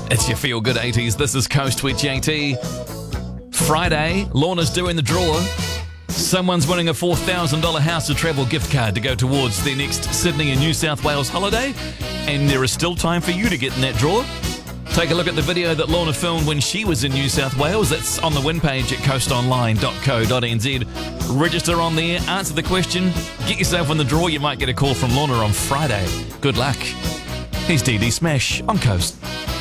It's your Feel Good 80s. This is Coast with JT. Friday, Lorna's doing the draw. Someone's winning a $4,000 House of Travel gift card to go towards their next Sydney and New South Wales holiday. And there is still time for you to get in that draw. Take a look at the video that Lorna filmed when she was in New South Wales. That's on the win page at coastonline.co.nz. Register on there, answer the question, get yourself in the draw. You might get a call from Lorna on Friday. Good luck. Here's DD Smash on Coast.